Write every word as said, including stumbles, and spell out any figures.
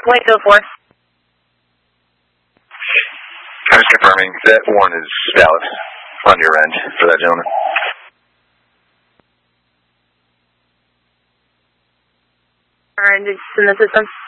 White oh four. I'm just confirming that one is valid on your end for that gentleman. And it's in the system.